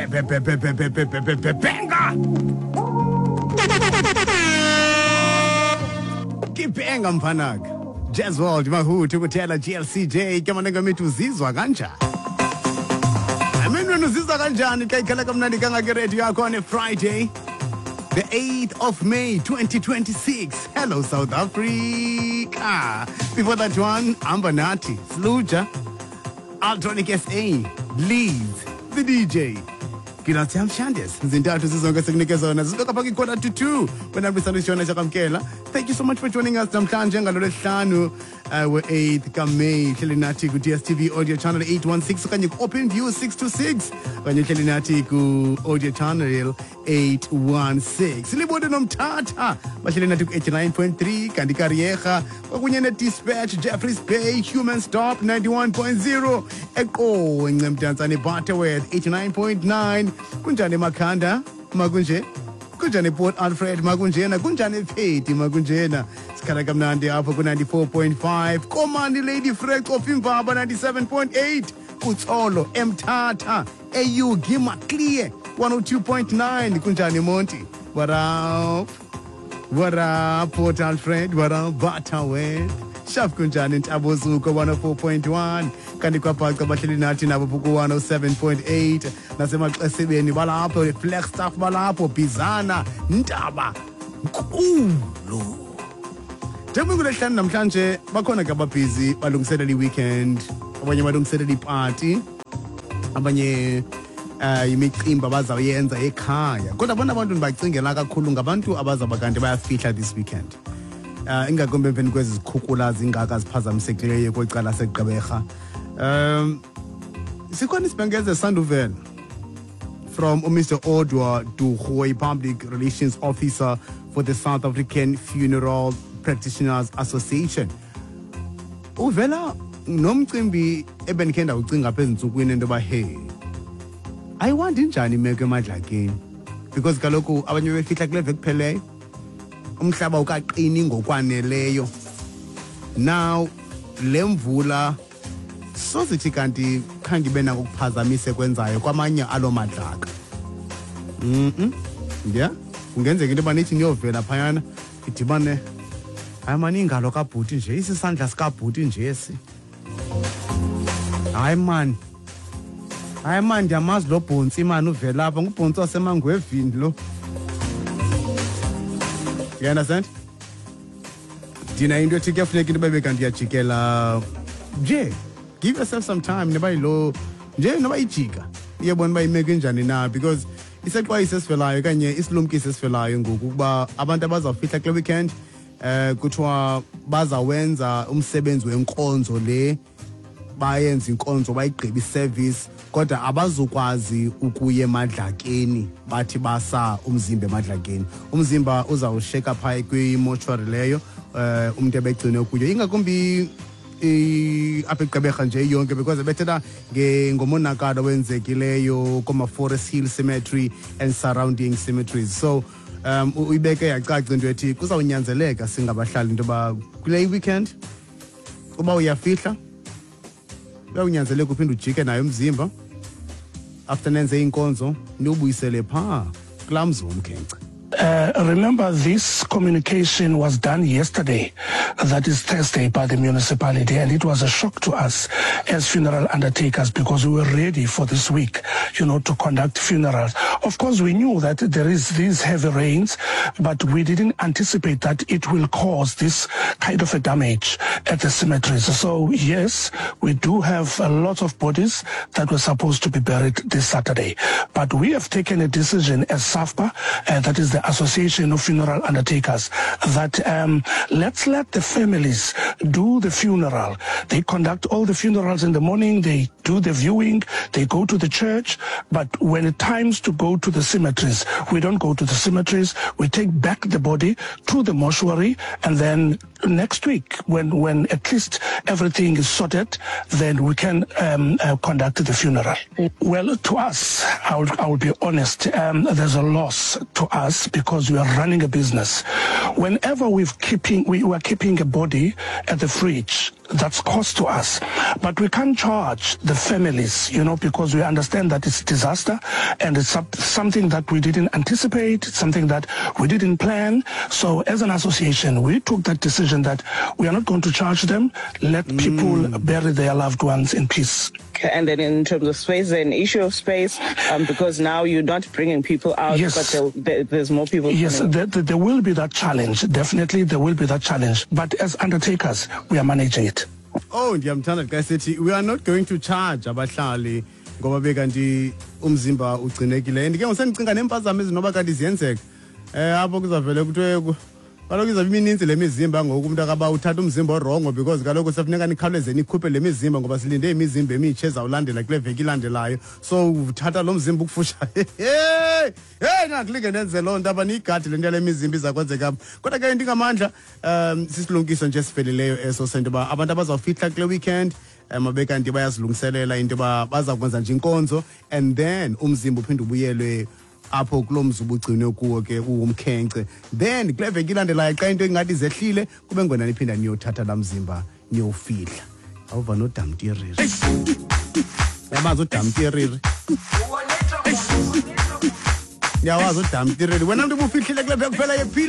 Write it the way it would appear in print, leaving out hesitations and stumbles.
Benga! Kipenga mfanaga. Jazz World mahuthi ukutela GLCJ kamanenga mithi uzizwa kanjani? Wena uzizwa kanjani xa ikhala kamnandi kangaka radio yakho on a Friday the 8th of May 2026. Hello South Africa. Before that one, Amber Nati, Sluja, Altronic SA, Leeds, the DJ. Kinathi amshandes zintathu sizonke sikunikeza zona zifika phakathi quarter to 2 wena bisandishona chakamkela. Thank you so much for joining us namhlanje ngalolesihlanu we-8th kaMay. Hleli nathi ku DSTV audio channel 816 kanye ku Open View 626 kanye hleli nathi ku audio channel 816. Libode nomthatha bahleli nathi ku 89.3 kanti Kariyega kwakunye ne-Dispatch Jeffreys Bay Human Stop 91.0 eqo encemdantsane Butterworth 89.9. Kunjani Makhanda makunje kunjani Port Alfred makunjena kunjani Peti makunjena sikhala kamnandi apho ku 94.5 Komani Lady Frex of Imvaba 97.8 uTsolo Mthatha eYugi Maclear 102.9 kunjani Monty what up Port Alfred what up Butterworth Shaf kunjani Ntabozuko 104.1 kanti kwabhaca bahleli nathi nabo ku 107.8 nasemaxesebeni balapho Flagstaff balapho Bizana Ntaba Nkulu. Njengoba kulehlanu namhlanje bakhona ke ababhizi balungiselela iweekend, abanye balungiselela iparty, abanye imicimbi abazawuyenza ekhaya. Kodwa bona abantu ndibacingela kakhulu ngabantu abazaba kanti bayafihla this weekend. Ingakumbe emveni kwezi zikhukula zingaka ziphazamisekileyo kwicala seGqeberha. Sikhona isibhengeze Sanduvela from Mr. Odwa Duhoy, Public Relations Officer for the South African Funeral Practitioners Association. Uvela nomcimbi ebenikenda ucinga phezulu nsukwini into ba hey I want injani imeko emadlakeni because kaloku abanye befihla kule veki pheleyo umhlaba ukaqini ngokwaneleyo. Now lemvula sozithi kanti khange bena ukuphazamise kwenzayo kwamanye alo madlaka. Yeah kungenzeka into banithi niyovela phayana idibane hayi mani ingalo kabhuti nje isisandla sikabhuti nje esi hayi man ndiyamazi lo bhontsi imani uvela apha ngubhontsi wasemangwevini lo. You understand? Dina into ethi kuyafuneka into babe kanti iyajikela nje. Give yourself some time neba yilo nje noba ijika iyabona ba imeke njani na because iseqwayise sivelayo kanye isilumkise sivelayo ngoku kuba abantu abazawufihla kule weekend kuthiwa bazawenza umsebenzi wenkonzo le bayenza inkonzo bayigqiba iservice kodwa abazukwazi ukuye emadlakeni bathi basa umzimba emadlakeni. Umzimba uzawusheka phaya kwi-mortuary leyo umuntu ebegcine kuyo ingakumbi apha eGqeberha nje yonke because bethela ngomonakalo wenzekileyo kuma-Forest Hill Cemetery and surrounding cemeteries. So uyibeke yacaca into ethi kuzawunyanzeleka singabahlali into ba kule weekend uba uyafihla uyawunyanzeleka uphinde ujike nayo umzimba after nenze inkonzo niubuyisele phaa kulaa mzumkhenkce. Remember, this communication was done yesterday, that is Thursday, by the municipality, and it was a shock to us as funeral undertakers because we were ready for this week, to conduct funerals. Of course, we knew that there is these heavy rains, but we didn't anticipate that it will cause this kind of a damage at the cemeteries. So, yes, we do have a lot of bodies that were supposed to be buried this Saturday, but we have taken a decision as SAFPA, that is the Association of Funeral Undertakers, that let's let the families do the funeral. They conduct all the funerals in the morning, they do the viewing, they go to the church, but when it times to go to the cemeteries, we don't go to the cemeteries, we take back the body to the mortuary, and then next week, when at least everything is sorted, then we can conduct the funeral. Well, to us, I will be honest, there's a loss to us because we are running a business. Whenever we were keeping a body at the fridge, that's cost to us. But we can't charge the families, because we understand that it's disaster and it's something that we didn't anticipate, something that we didn't plan. So as an association, we took that decision that we are not going to charge them. Let people bury their loved ones in peace. And then in terms of space, an issue of space, because now you're not bringing people out, yes. But there's more people Yes, coming. there will be that challenge. Definitely there will be that challenge. But as undertakers, we are managing it. Oh, ndiyamthanda xa sithi we are not going to charge abahlali ngoba bekanti umzimba ugcinekile. Ndike ngosendicinga nempazamo ezinoba kanti ziyenzeka. Apho kuzavele kuthiwe kaloku izawube imininzi le mizimba ngoku umntu akaba uthatha umzimba orongo because kaloku sefuneka nikhawuleze nikhuphe le mizimba ngoba silinde imizimba emitsha ezawulandela kule veki ilandelayo. So uthatha lo mzimba ukufusha. Hey nakulinge nenze loo nto abaniyigadi le nto yale mizimba izakwenzeka apho. Kodwa ke ndingamandla sisilungiso nje esivelileyo eso sento uba abantu abazawufihla kule weekend mabe kanti bayazilungiselela into yoba bazakwenza nje inkonzo and then umzimba uphinde ubuyelwe apho kulo mzubu ugcinwe kuwo ke umkhenkce. Then kule veki ilandelayo xa into ingathi zehlile kube ngona niphinda niyothatha la mzimba niyofihla. Awuva nodamtiriri. Yabazi udamtiriri. Yawazi udamtiriri. Wena mntu ubufihlile kule veki kuphela yephile.